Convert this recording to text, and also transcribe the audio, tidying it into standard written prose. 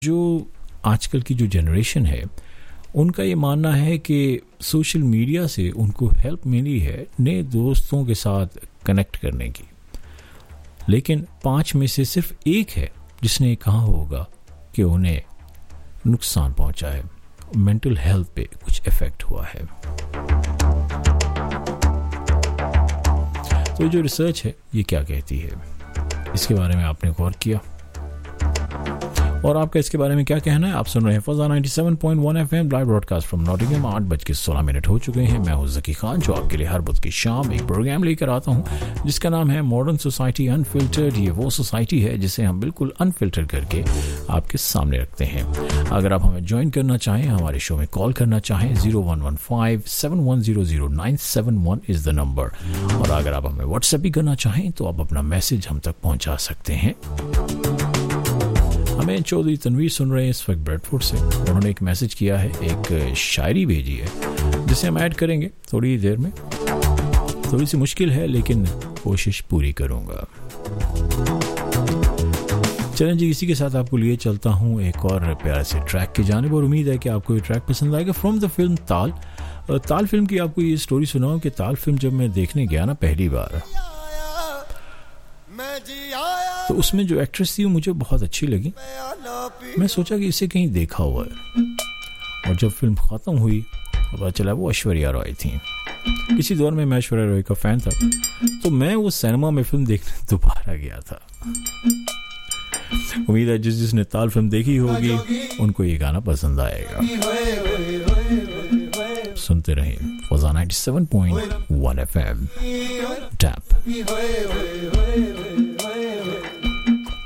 जो आजकल की जो जनरेशन है उनका ये मानना है कि सोशल मीडिया से उनको हेल्प मिली है नए दोस्तों के साथ कनेक्ट करने की, लेकिन 5 में से सिर्फ एक है जिसने कहा होगा कि उन्हें नुकसान पहुंचा है, मेंटल हेल्थ पे कुछ इफेक्ट हुआ है। तो जो रिसर्च है ये क्या कहती है, इसके बारे में आपने गौर किया और आपका इसके बारे में क्या कहना है? आप सुन रहे हैं फजा 97.1 FM live broadcast from Nottingham. 8:16 हो चुके हैं। मैं हूं ज़की खान, जो आपके लिए हर बुध की शाम एक प्रोग्राम लेकर आता हूं जिसका नाम है मॉडर्न सोसाइटी अनफिल्टर्ड। ये वो सोसाइटी है जिसे हम बिल्कुल अनफिल्टर करके आपके सामने रखते हैं। अगर आप हमें ज्वाइन करना चाहें, हमारे शो में कॉल करना चाहें, 0115-7100-971 इज़ द नंबर। और अगर आप हमें व्हाट्सएप भी करना चाहें तो आप अपना मैसेज हम तक पहुँचा सकते हैं। हमें चौधरी तनवीर सुन रहे हैं इस वक्त ब्रेडफोर्ड से। उन्होंने एक मैसेज किया है, एक शायरी भेजी है जिसे हम ऐड करेंगे थोड़ी देर में। थोड़ी सी मुश्किल है लेकिन कोशिश पूरी करूंगा। चलें जी, इसी के साथ आपको लिए चलता हूं एक और प्यारे से ट्रैक की जानिब और उम्मीद है कि आपको ये ट्रैक पसंद आएगा। फ्रॉम द फिल्म ताल। ताल फिल्म की आपको ये स्टोरी सुनाऊं कि ताल फिल्म जब मैं देखने गया ना पहली बार, तो उसमें जो एक्ट्रेस थी वो मुझे बहुत अच्छी लगी। मैं सोचा कि इसे कहीं देखा हुआ है, और जब फिल्म ख़त्म हुई पता चला वो ऐश्वर्या रॉय थी। किसी दौर में मैं ऐश्वर्या रॉय का फ़ैन था, तो मैं वो सिनेमा में फिल्म देखने दोबारा गया था। उम्मीद है जिसने ताल फिल्म देखी होगी उनको ये गाना पसंद आएगा। सुनते रहें फजा 97.1 FM टैप।